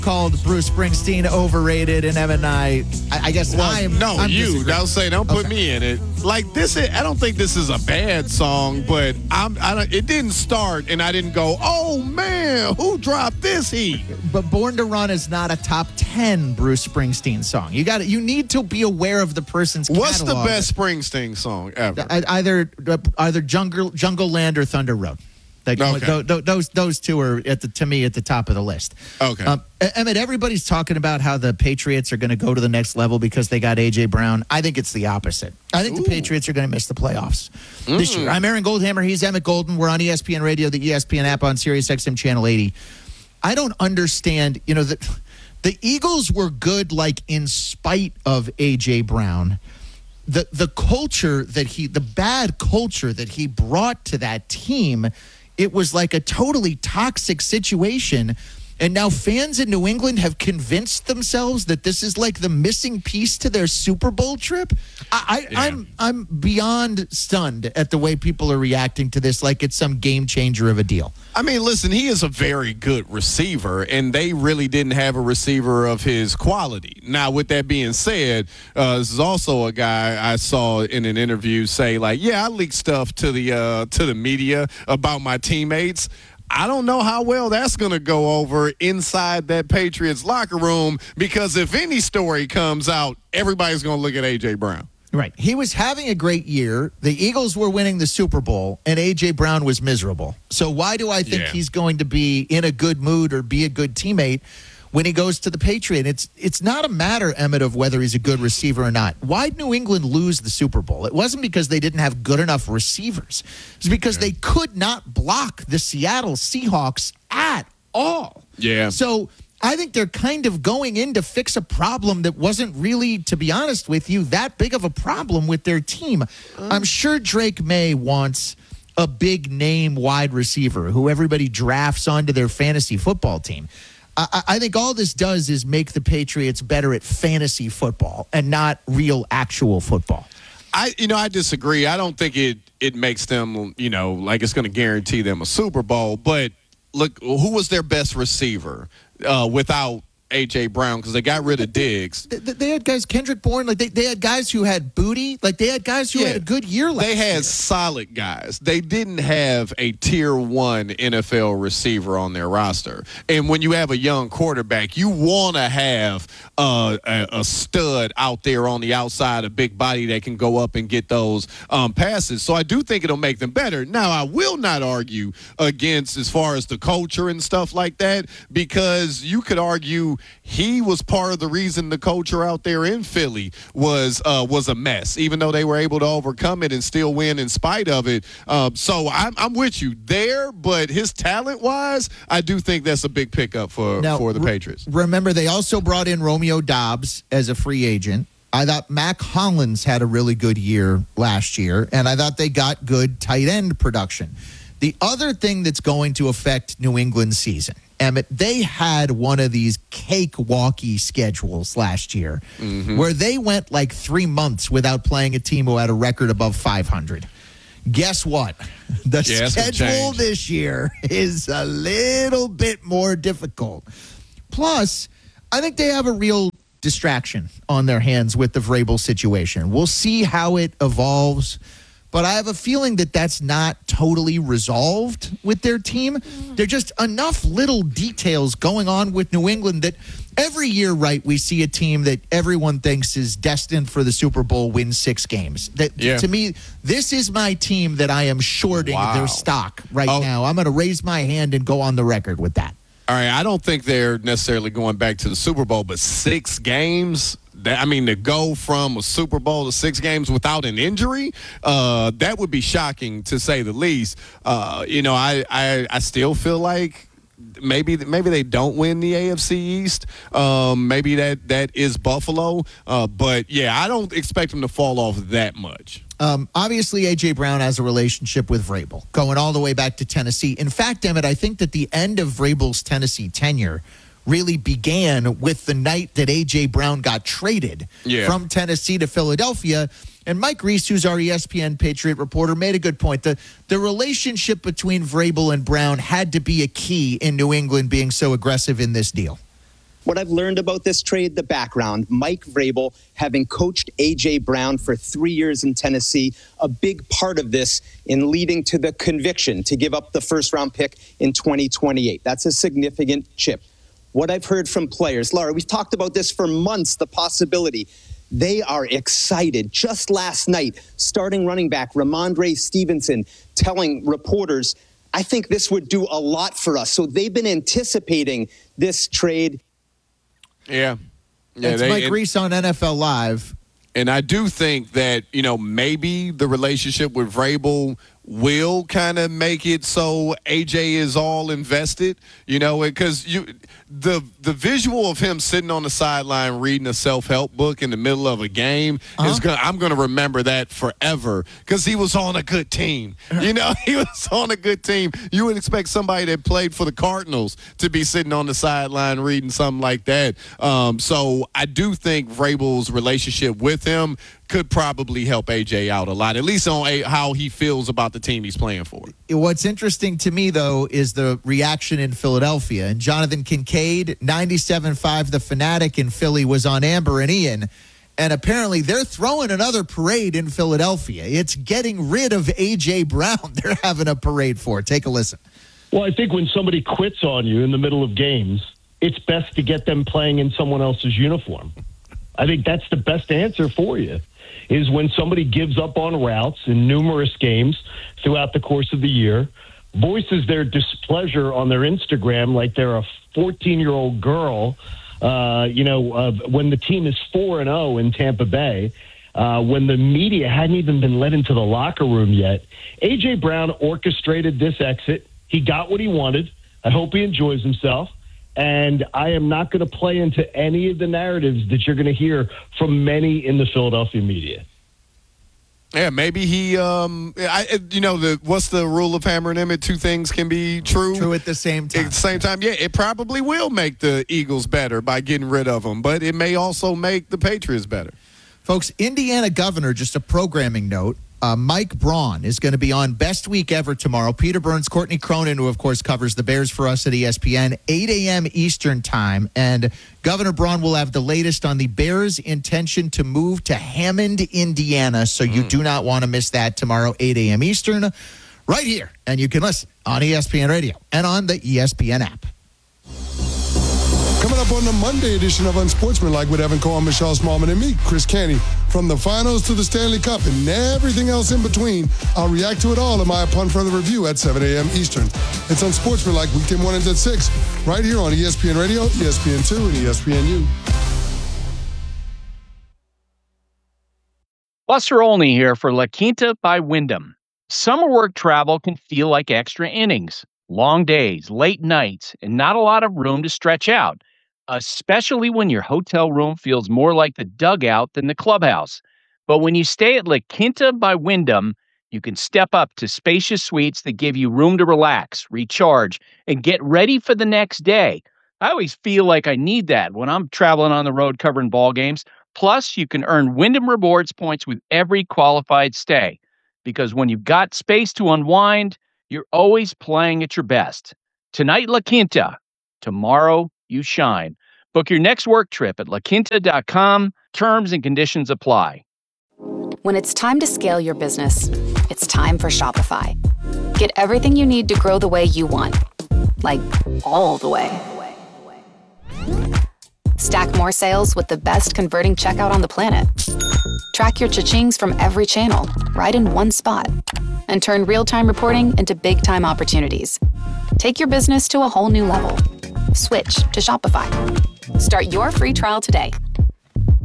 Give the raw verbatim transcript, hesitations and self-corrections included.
called Bruce Springsteen overrated, and Emmett and I, I, I guess well, I'm no, I'm you. Don't say, don't put okay. me in it. Like this, is, I don't think this is a bad song, but I'm. I don't. It didn't start, and I didn't go, oh man, who dropped this heat? But Born to Run is not a top ten Bruce Springsteen song. You got You need to be aware of the person's What's catalog. the best Springsteen song ever? Either either Jungle Jungle Land or Thunder Road. Like, okay. those, those those two are at the to me at the top of the list. Okay. Um, Emmett, everybody's talking about how the Patriots are going to go to the next level because they got A J. Brown. I think it's the opposite. I think Ooh. the Patriots are going to miss the playoffs mm. this year. I'm Aaron Goldhammer. He's Emmett Golden. We're on E S P N Radio, the E S P N app on Sirius X M Channel eighty. I don't understand, you know, that the Eagles were good, like, in spite of A J. Brown. The the culture that he, the bad culture that he brought to that team, it was like a totally toxic situation. And now fans in New England have convinced themselves that this is like the missing piece to their Super Bowl trip. I, I, yeah. I'm I'm beyond stunned at the way people are reacting to this like it's some game changer of a deal. I mean, listen, he is a very good receiver, and they really didn't have a receiver of his quality. Now, with that being said, uh, this is also a guy I saw in an interview say, like, yeah, I leak stuff to the uh, to the media about my teammates. I don't know how well that's going to go over inside that Patriots locker room, because if any story comes out, everybody's going to look at A J. Brown. Right. He was having a great year. The Eagles were winning the Super Bowl, and A J. Brown was miserable. So why do I think yeah. he's going to be in a good mood or be a good teammate when he goes to the Patriots? It's it's not a matter, Emmett, of whether he's a good receiver or not. Why did New England lose the Super Bowl? It wasn't because they didn't have good enough receivers. It was because yeah. they could not block the Seattle Seahawks at all. Yeah. So I think they're kind of going in to fix a problem that wasn't really, to be honest with you, that big of a problem with their team. Um, I'm sure Drake May wants a big name wide receiver who everybody drafts onto their fantasy football team. I, I think all this does is make the Patriots better at fantasy football and not real, actual football. I, you know, I disagree. I don't think it it makes them, you know, like it's going to guarantee them a Super Bowl. But look, who was their best receiver uh, without A J. Brown? Because they got rid of Diggs. They, they had guys, Kendrick Bourne, like they, they had guys who had booty. Like they had guys who yeah. had a good year last year. They had year. solid guys. They didn't have a tier one N F L receiver on their roster. And when you have a young quarterback, you want to have uh, a, a stud out there on the outside, a big body that can go up and get those um, passes. So I do think it'll make them better. Now, I will not argue against as far as the culture and stuff like that, because you could argue he was part of the reason the culture out there in Philly was uh, was a mess, even though they were able to overcome it and still win in spite of it. Um, so I'm, I'm with you there, but his talent-wise, I do think that's a big pickup for, now, for the Patriots. Remember, they also brought in Romeo Doubs as a free agent. I thought Mac Hollins had a really good year last year, and I thought they got good tight end production. The other thing that's going to affect New England's season, Emmett, they had one of these cakewalky schedules last year mm-hmm. where they went like three months without playing a team who had a record above five hundred. Guess what? The yeah, schedule this year is a little bit more difficult. Plus, I think they have a real distraction on their hands with the Vrabel situation. We'll see how it evolves. But I have a feeling that that's not totally resolved with their team. There are just enough little details going on with New England that every year, right, we see a team that everyone thinks is destined for the Super Bowl, win six games. That yeah. To me, this is my team that I am shorting wow. their stock right oh. now. I'm going to raise my hand and go on the record with that. All right, I don't think they're necessarily going back to the Super Bowl, but six games, that, I mean, to go from a Super Bowl to six games without an injury, uh, that would be shocking to say the least. Uh, you know, I, I, I still feel like maybe maybe they don't win the A F C East. Um, maybe that, that is Buffalo. Uh, but, yeah, I don't expect them to fall off that much. Um, obviously, A J. Brown has a relationship with Vrabel, going all the way back to Tennessee. In fact, Emmett, I think that the end of Vrabel's Tennessee tenure really began with the night that A J. Brown got traded yeah. from Tennessee to Philadelphia. And Mike Reese, who's our E S P N Patriot reporter, made a good point. The, the relationship between Vrabel and Brown had to be a key in New England being so aggressive in this deal. What I've learned about this trade, the background, Mike Vrabel, having coached A J. Brown for three years in Tennessee, a big part of this in leading to the conviction to give up the first-round pick in twenty twenty-eight. That's a significant chip. What I've heard from players, Laura, we've talked about this for months, the possibility. They are excited. Just last night, starting running back Ramondre Stevenson telling reporters, I think this would do a lot for us. So they've been anticipating this trade. Yeah. yeah it's they, Mike and, Reese on N F L Live. And I do think that, you know, maybe the relationship with Vrabel will kind of make it so A J is all invested, you know, because you the the visual of him sitting on the sideline reading a self-help book in the middle of a game uh-huh. is going I'm going to remember that forever because he was on a good team. You know, he was on a good team. You would expect somebody that played for the Cardinals to be sitting on the sideline reading something like that. Um, so I do think Vrabel's relationship with him could probably help A J out a lot, at least on a, how he feels about the team he's playing for. What's interesting to me, though, is the reaction in Philadelphia. And Jonathan Kincaid, ninety-seven point five, the Fanatic in Philly, was on Amber and Ian. And apparently they're throwing another parade in Philadelphia. It's getting rid of A J. Brown. They're having a parade for. Take a listen. Well, I think when somebody quits on you in the middle of games, it's best to get them playing in someone else's uniform. I think that's the best answer for you, is when somebody gives up on routes in numerous games throughout the course of the year, voices their displeasure on their Instagram like they're a fourteen-year-old girl, uh, you know, uh, when the team is four and oh in Tampa Bay, uh, when the media hadn't even been let into the locker room yet. A J. Brown orchestrated this exit. He got what he wanted. I hope he enjoys himself. And I am not going to play into any of the narratives that you're going to hear from many in the Philadelphia media. Yeah, maybe he, um, I, you know, the what's the rule of Hammer and Emmett? Two things can be true. True at the same time. At the same time, yeah, it probably will make the Eagles better by getting rid of them, but it may also make the Patriots better. Folks, Indiana governor, just a programming note, Uh, Mike Braun is going to be on Best Week Ever tomorrow. Peter Burns, Courtney Cronin, who, of course, covers the Bears for us at E S P N, eight a.m. Eastern time. And Governor Braun will have the latest on the Bears' intention to move to Hammond, Indiana. So you mm. do not want to miss that tomorrow, eight a.m. Eastern, right here. And you can listen on E S P N Radio and on the E S P N app. Coming up on the Monday edition of Unsportsmanlike with Evan Cohen, Michelle Smallman, and me, Chris Canty. From the finals to the Stanley Cup and everything else in between, I'll react to it all in my Upon Further Review at seven a.m. Eastern. It's Unsportsmanlike weekday mornings at six, right here on E S P N Radio, E S P N two, and E S P N U. Buster Olney here for La Quinta by Wyndham. Summer work travel can feel like extra innings. Long days, late nights, and not a lot of room to stretch out, especially when your hotel room feels more like the dugout than the clubhouse. But when you stay at La Quinta by Wyndham, you can step up to spacious suites that give you room to relax, recharge, and get ready for the next day. I always feel like I need that when I'm traveling on the road covering ball games. Plus, you can earn Wyndham Rewards points with every qualified stay. Because when you've got space to unwind, you're always playing at your best. Tonight, La Quinta. Tomorrow, you shine. Book your next work trip at la quinta dot com. Terms and conditions apply. When it's time to scale your business, it's time for Shopify. Get everything you need to grow the way you want. Like, all the way. Stack more sales with the best converting checkout on the planet. Track your cha-chings from every channel, right in one spot. And turn real-time reporting into big-time opportunities. Take your business to a whole new level. Switch to Shopify. Start your free trial today